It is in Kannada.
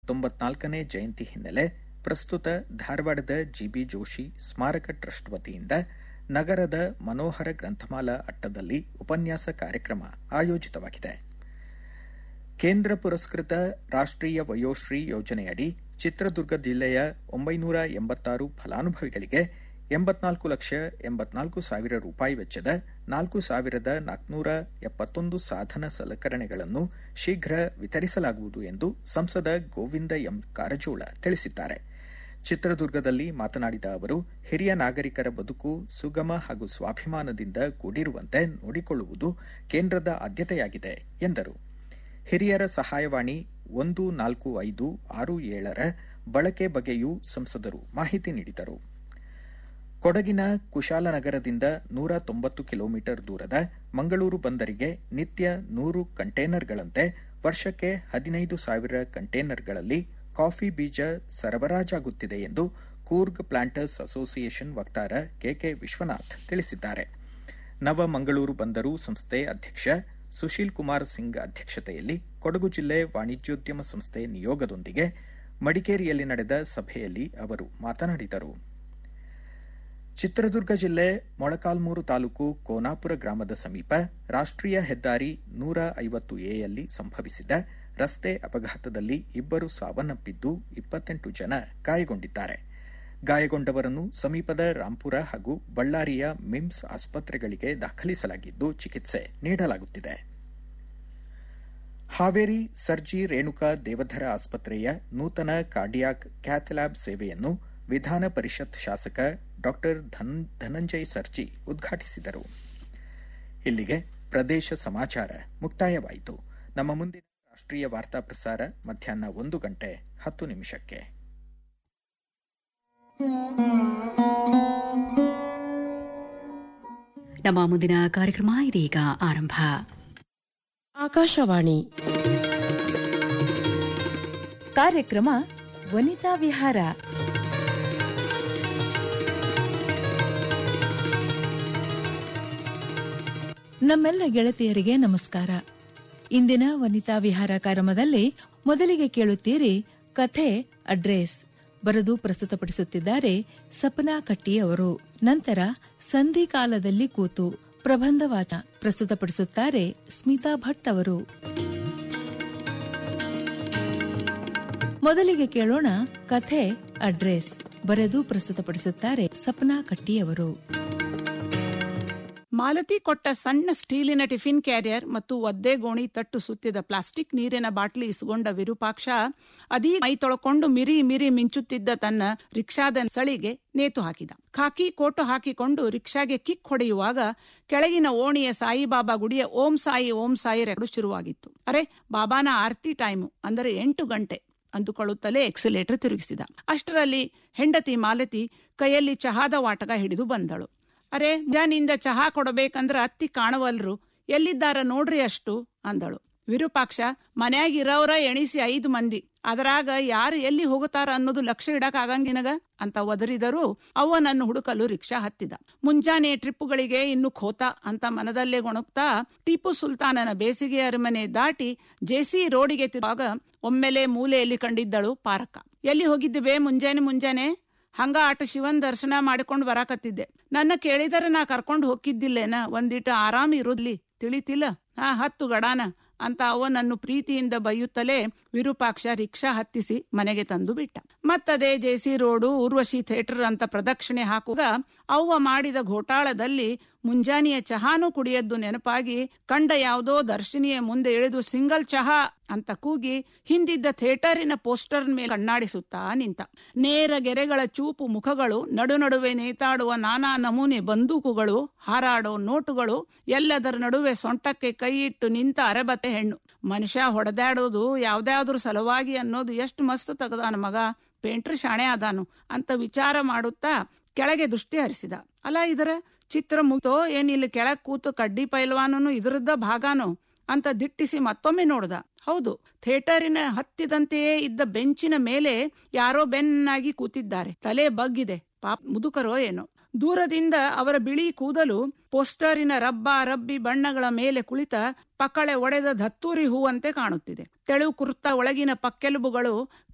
94ನೇ ಜಯಂತಿ ಹಿನ್ನೆಲೆ ಪ್ರಸ್ತುತ ಧಾರವಾಡದ ಜಿಬಿ ಜೋಶಿ ಸ್ಮಾರಕ ಟ್ರಸ್ಟ್ ವತಿಯಿಂದ ನಗರದ ಮನೋಹರ ಗ್ರಂಥಮಾಲಾ ಅಟ್ಟದಲ್ಲಿ ಉಪನ್ಯಾಸ ಕಾರ್ಯಕ್ರಮ ಆಯೋಜಿತವಾಗಿದೆ. ಕೇಂದ್ರ ಪುರಸ್ಕೃತ ರಾಷ್ಟ್ರೀಯ ವಯೋಶ್ರೀ ಯೋಜನೆಯಡಿ ಚಿತ್ರದುರ್ಗ ಜಿಲ್ಲೆಯ 986 ಫಲಾನುಭವಿಗಳಿಗೆ 84,84,000 ರೂಪಾಯಿ ವೆಚ್ಚದ 4,471 ಸಾಧನ ಸಲಕರಣೆಗಳನ್ನು ಶೀಘ್ರ ವಿತರಿಸಲಾಗುವುದು ಎಂದು ಸಂಸದ ಗೋವಿಂದ ಎಂ ಕಾರಜೋಳ ತಿಳಿಸಿದ್ದಾರೆ. ಚಿತ್ರದುರ್ಗದಲ್ಲಿ ಮಾತನಾಡಿದ ಅವರು, ಹಿರಿಯ ನಾಗರಿಕರ ಬದುಕು ಸುಗಮ ಹಾಗೂ ಸ್ವಾಭಿಮಾನದಿಂದ ಕೂಡಿರುವಂತೆ ನೋಡಿಕೊಳ್ಳುವುದು ಕೇಂದ್ರದ ಆದ್ಯತೆಯಾಗಿದೆ ಎಂದರು. ಹಿರಿಯರ ಸಹಾಯವಾಣಿ 14567 ಬಳಕೆ ಬಗ್ಗೆಯೂ ಸಂಸದರು ಮಾಹಿತಿ ನೀಡಿದರು. ಕೊಡಗಿನ ಕುಶಾಲನಗರದಿಂದ 190 ಕಿಲೋಮೀಟರ್ ದೂರದ ಮಂಗಳೂರು ಬಂದರಿಗೆ ನಿತ್ಯ 100 ಕಂಟೇನರ್ಗಳಂತೆ ವರ್ಷಕ್ಕೆ 15,000 ಕಂಟೇನರ್ಗಳಲ್ಲಿ ಕಾಫಿ ಬೀಜ ಸರಬರಾಜಾಗುತ್ತಿದೆ ಎಂದು ಕೂರ್ಗ್ ಪ್ಲಾಂಟರ್ಸ್ ಅಸೋಸಿಯೇಷನ್ ವಕ್ತಾರ ಕೆಕೆ ವಿಶ್ವನಾಥ್ ತಿಳಿಸಿದ್ದಾರೆ. ನವ ಮಂಗಳೂರು ಬಂದರು ಸಂಸ್ಥೆ ಅಧ್ಯಕ್ಷ ಸುಶೀಲ್ ಕುಮಾರ್ ಸಿಂಗ್ ಅಧ್ಯಕ್ಷತೆಯಲ್ಲಿ ಕೊಡಗು ಜಿಲ್ಲೆ ವಾಣಿಜ್ಯೋದ್ಯಮ ಸಂಸ್ಥೆ ನಿಯೋಗದೊಂದಿಗೆ ಮಡಿಕೇರಿಯಲ್ಲಿ ನಡೆದ ಸಭೆಯಲ್ಲಿ ಅವರು ಮಾತನಾಡಿದರು. ಚಿತ್ರದುರ್ಗ ಜಿಲ್ಲೆ ಮೊಳಕಾಲ್ಮೂರು ತಾಲೂಕು ಕೋನಾಪುರ ಗ್ರಾಮದ ಸಮೀಪ ರಾಷ್ಟ್ರೀಯ ಹೆದ್ದಾರಿ 150ಎಯಲ್ಲಿ ಸಂಭವಿಸಿದ ರಸ್ತೆ ಅಪಘಾತದಲ್ಲಿ 2 ಸಾವನ್ನಪ್ಪಿದ್ದು 28 ಜನ ಗಾಯಗೊಂಡಿದ್ದಾರೆ. ಗಾಯಗೊಂಡವರನ್ನು ಸಮೀಪದ ರಾಂಪುರ ಹಾಗೂ ಬಳ್ಳಾರಿಯ ಮಿಮ್ಸ್ ಆಸ್ಪತ್ರೆಗಳಿಗೆ ದಾಖಲಿಸಲಾಗಿದ್ದು ಚಿಕಿತ್ಸೆ ನೀಡಲಾಗುತ್ತಿದೆ. ಹಾವೇರಿ ಸರ್ಜಿ ರೇಣುಕಾ ದೇವಧರ ಆಸ್ಪತ್ರೆಯ ನೂತನ ಕಾರ್ಡಿಯಾಕ್ ಕ್ಯಾಥ್ಲ್ಯಾಬ್ ಸೇವೆಯನ್ನು ವಿಧಾನ ಪರಿಷತ್ ಶಾಸಕ ಡಾ ಧನಂಜಯ ಸರ್ಜಿ ಉದ್ಘಾಟಿಸಿದರು. ಇಲ್ಲಿಗೆ ಪ್ರದೇಶ ಸಮಾಚಾರ ಮುಕ್ತಾಯವಾಯಿತು. ನಮ್ಮ ಮುಂದಿನ ರಾಷ್ಟ್ರೀಯ ವಾರ್ತಾ ಪ್ರಸಾರ ಮಧ್ಯಾಹ್ನ 1:10 ನಮ್ಮ ಮುಂದಿನ ಕಾರ್ಯಕ್ರಮ ಇದೀಗ ಆರಂಭ. ಆಕಾಶವಾಣಿ ಕಾರ್ಯಕ್ರಮ ವನಿತಾ ವಿಹಾರ. ನಮ್ಮೆಲ್ಲ ಗೆಳತಿಯರಿಗೆ ನಮಸ್ಕಾರ. ಇಂದಿನ ವನಿತಾ ವಿಹಾರ ಕಾರ್ಯಕ್ರಮದಲ್ಲಿ ಮೊದಲಿಗೆ ಕೇಳುತ್ತೀರಿ ಕಥೆ ಅಡ್ರೆಸ್. ಬರೆದು ಪ್ರಸ್ತುತಪಡಿಸುತ್ತಿದ್ದಾರೆ ಸಪನಾ ಕಟ್ಟಿ ಅವರು. ನಂತರ ಸಂಧಿಕಾಲದಲ್ಲಿ ಕೂತು ಪ್ರಬಂಧ ವಾಚನ ಪ್ರಸ್ತುತಪಡಿಸುತ್ತಾರೆ ಸ್ಮಿತಾ ಭಟ್ ಅವರು. ಮೊದಲಿಗೆ ಕೇಳೋಣ ಕಥೆ ಅಡ್ರೆಸ್. ಬರೆದು ಪ್ರಸ್ತುತಪಡಿಸುತ್ತಾರೆ ಸಪನಾ ಕಟ್ಟಿ ಅವರು. ಮಾಲತಿ ಕೊಟ್ಟ ಸಣ್ಣ ಸ್ಟೀಲಿನ ಟಿಫಿನ್ ಕ್ಯಾರಿಯರ್ ಮತ್ತು ಒದ್ದೆ ಗೋಣಿ ತಟ್ಟು ಸುತ್ತಿದ ಪ್ಲಾಸ್ಟಿಕ್ ನೀರಿನ ಬಾಟ್ಲಿ ಇಸುಗೊಂಡ ವಿರೂಪಾಕ್ಷ ಅದೀ ಮೈ ತೊಳಕೊಂಡು ಮಿರಿ ಮಿರಿ ಮಿಂಚುತ್ತಿದ್ದ ತನ್ನ ರಿಕ್ಷಾದ ಸಳಿಗೆ ನೇತು ಹಾಕಿದ. ಖಾಕಿ ಕೋಟು ಹಾಕಿಕೊಂಡು ರಿಕ್ಷಾಗೆ ಕಿಕ್ ಹೊಡೆಯುವಾಗ ಕೆಳಗಿನ ಓಣಿಯ ಸಾಯಿಬಾಬಾ ಗುಡಿಯ ಓಂ ಸಾಯಿ ರೆಕಡು ಶುರುವಾಗಿತ್ತು. ಅರೆ, ಬಾಬಾನ ಆರ್ತಿ ಟೈಮು ಅಂದರೆ 8 ಗಂಟೆ ಅಂದುಕೊಳ್ಳುತ್ತಲೇ ಎಕ್ಸಿಲೇಟರ್ ತಿರುಗಿಸಿದ. ಅಷ್ಟರಲ್ಲಿ ಹೆಂಡತಿ ಮಾಲತಿ ಕೈಯಲ್ಲಿ ಚಹಾದ ವಾಟಕ ಹಿಡಿದು ಬಂದಳು. ಅರೆ, ಜಾನಿಂದ ಚಹಾ ಕೊಡಬೇಕಂದ್ರ ಅತ್ತಿ ಕಾಣವಲ್ರು, ಎಲ್ಲಿದ್ದಾರ ನೋಡ್ರಿ ಅಷ್ಟು ಅಂದಳು. ವಿರೂಪಾಕ್ಷ, ಮನ್ಯಾಗಿರೋರ ಎಣಿಸಿ 5 ಮಂದಿ, ಅದರಾಗ ಯಾರು ಎಲ್ಲಿ ಹೋಗುತ್ತಾರ ಅನ್ನೋದು ಲಕ್ಷ್ಯ ಇಡಕ್ ಆಗಂಗಿನಗ ಅಂತ ಒದರಿದರೂ ಅವನನ್ನು ಹುಡುಕಲು ರಿಕ್ಷಾ ಹತ್ತಿದ. ಮುಂಜಾನೆ ಟ್ರಿಪ್ಪುಗಳಿಗೆ ಇನ್ನು ಖೋತಾ ಅಂತ ಮನದಲ್ಲೇ ಗೊಣಗ್ತಾ ಟಿಪ್ಪು ಸುಲ್ತಾನನ ಬೇಸಿಗೆ ಅರಮನೆ ದಾಟಿ ಜೆಸಿ ರೋಡಿಗೆ ತಿರುವಾಗ ಒಮ್ಮೆಲೆ ಮೂಲೆಯಲ್ಲಿ ಕಂಡಿದ್ದಳು ಪಾರಕ್ಕ. ಎಲ್ಲಿ ಹೋಗಿದ್ದೆ ಮುಂಜಾನೆ? ಹಂಗ ಆಟ ಶಿವನ್ ದರ್ಶನ ಮಾಡಿಕೊಂಡು ಬರಾಕತ್ತಿದ್ದೆ. ನನ್ನ ಕೇಳಿದರೆ ನಾ ಕರ್ಕೊಂಡು ಹೋಗಿದ್ದಿಲ್ಲೇನ, ಒಂದಿಟ ಆರಾಮ್ ಇರೋದ್ಲಿ, ತಿಳಿತಿಲ್ಲ, ಹತ್ತು ಗಡಾನ ಅಂತ ಅವನನ್ನು ಪ್ರೀತಿಯಿಂದ ಬೈಯುತ್ತಲೇ ವಿರೂಪಾಕ್ಷ ರಿಕ್ಷಾ ಹತ್ತಿಸಿ ಮನೆಗೆ ತಂದು ಬಿಟ್ಟ. ಮತ್ತದೇ ಜೆಸಿ ರೋಡು, ಊರ್ವಶಿ ಥಿಯೇಟರ್ ಅಂತ ಪ್ರದಕ್ಷಿಣೆ ಹಾಕುವಾಗ ಅವ್ವ ಮಾಡಿದ ಘೋಟಾಳದಲ್ಲಿ ಮುಂಜಾನೆಯ ಚಹಾನು ಕುಡಿಯದ್ದು ನೆನಪಾಗಿ ಕಂಡ ಯಾವುದೋ ದರ್ಶಿನಿಯ ಮುಂದೆ ಇಳಿದು ಸಿಂಗಲ್ ಚಹಾ ಅಂತ ಕೂಗಿ ಹಿಂದಿದ್ದ ಥಿಯೇಟರಿನ ಪೋಸ್ಟರ್ ಮೇಲೆ ಕಣ್ಣಾಡಿಸುತ್ತಾ ನಿಂತ. ನೇರ ಗೆರೆಗಳ ಚೂಪು ಮುಖಗಳು, ನಡುವೆ ನೇತಾಡುವ ನಾನಾ ನಮೂನೆ ಬಂದೂಕುಗಳು, ಹಾರಾಡೋ ನೋಟುಗಳು, ಎಲ್ಲದರ ನಡುವೆ ಸೊಂಟಕ್ಕೆ ಕೈ ಇಟ್ಟು ನಿಂತ ಅರೆಬತೆ ಹೆಣ್ಣು. ಮನುಷ್ಯ ಹೊಡೆದಾಡೋದು ಯಾವ್ದಾದ್ರೂ ಸಲುವಾಗಿ ಅನ್ನೋದು ಎಷ್ಟು ಮಸ್ತ್ ತಗದಾನ ಮಗ, ಪೇಂಟ್ರ್ ಶಾಣೆ ಆದಾನು ಅಂತ ವಿಚಾರ ಮಾಡುತ್ತಾ ಕೆಳಗೆ ದೃಷ್ಟಿ ಹರಿಸಿದ. ಅಲ್ಲ, ಇದರ ಚಿತ್ರ ಮುಗ್ತೋ ಏನಿಲ್ಲ, ಕೆಳಗ್ ಕೂತು ಕಡ್ಡಿ ಪೈಲ್ವಾನನು ಇದರದ್ದ ಭಾಗಾನೋ ಅಂತ ದಿಟ್ಟಿಸಿ ಮತ್ತೊಮ್ಮೆ ನೋಡ್ದ. ಹೌದು, ಥಿಯೇಟರಿನ ಹತ್ತಿದಂತೆಯೇ ಇದ್ದ ಬೆಂಚಿನ ಮೇಲೆ ಯಾರೋ ಬೆನ್ನಾಗಿ ಕೂತಿದ್ದಾರೆ. ತಲೆ ಬಗ್ಗಿದೆ, ಪಾಪ ಮುದುಕರೋ ಏನೋ. ದೂರದಿಂದ ಅವರ ಬಿಳಿ ಕೂದಲು ಪೋಸ್ಟರಿನ ರಬ್ಬಿ ಬಣ್ಣಗಳ ಮೇಲೆ ಕುಳಿತ ಪಕಳೆ ಒಡೆದ ದತ್ತೂರಿ ಹೂವಂತೆ ಕಾಣುತ್ತಿದೆ. ತೆಳು ಕುರ್ತ ಒಳಗಿನ ಪಕ್ಕೆಲುಬುಗಳು